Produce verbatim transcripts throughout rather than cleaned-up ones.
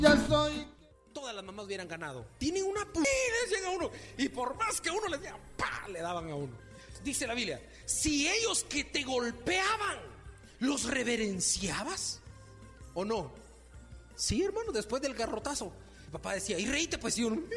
Ya soy. Todas las mamás hubieran ganado. Tienen una p... decían a uno. Y por más que uno les diera, ¡pah!, le daban a uno. Dice la Biblia, si ellos que te golpeaban, ¿los reverenciabas o no? Sí, hermano, después del garrotazo. Papá decía, y reíte pues, y uno.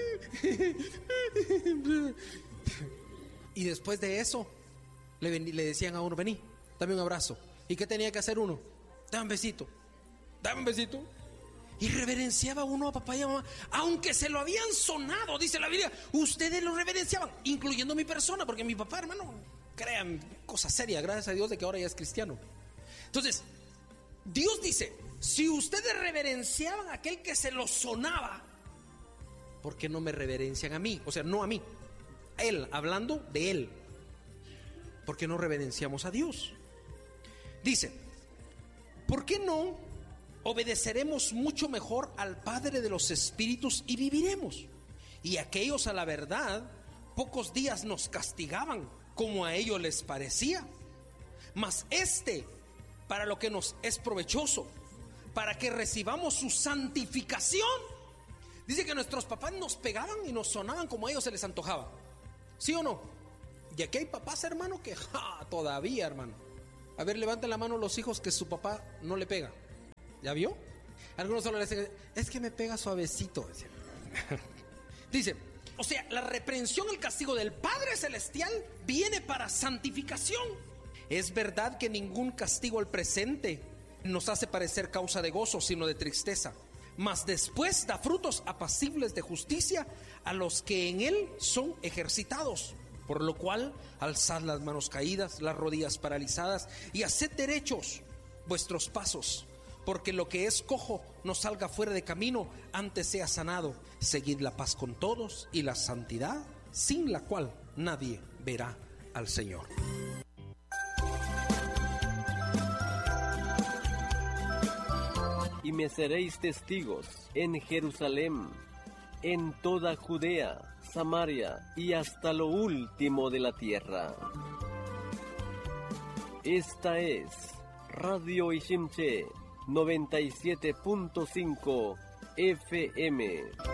Y después de eso, le, ven, le decían a uno, vení, dame un abrazo. ¿Y qué tenía que hacer uno? Dame un besito. Dame un besito. Y reverenciaba uno a papá y a mamá, aunque se lo habían sonado, dice la Biblia. Ustedes lo reverenciaban, incluyendo mi persona, porque mi papá, hermano, crean, cosa seria, gracias a Dios de que ahora ya es cristiano. Entonces, Dios dice, si ustedes reverenciaban a aquel que se lo sonaba, ¿por qué no me reverencian a mí? O sea, no a mí, a él, hablando de él. ¿Por qué no reverenciamos a Dios? Dice, ¿por qué no obedeceremos mucho mejor al Padre de los Espíritus y viviremos? Y aquellos, a la verdad, pocos días nos castigaban como a ellos les parecía, mas este para lo que nos es provechoso, para que recibamos su santificación. Dice que nuestros papás nos pegaban y nos sonaban como a ellos se les antojaba. ¿Sí o no? Y aquí hay papás, hermano, que ja, todavía, hermano. A ver, levanten la mano los hijos que su papá no le pega. ¿Ya vio? Algunos solo le dicen, es que me pega suavecito. Dice, o sea, la reprensión, el castigo del Padre Celestial viene para santificación. Es verdad que ningún castigo al presente nos hace parecer causa de gozo, sino de tristeza. Mas después da frutos apacibles de justicia a los que en él son ejercitados. Por lo cual, alzad las manos caídas, las rodillas paralizadas, y haced derechos vuestros pasos, porque lo que es cojo no salga fuera de camino, antes sea sanado. Seguid la paz con todos y la santidad, sin la cual nadie verá al Señor. Y me seréis testigos en Jerusalén, en toda Judea, Samaria y hasta lo último de la tierra. Esta es Radio Ishimche noventa y siete punto cinco F M.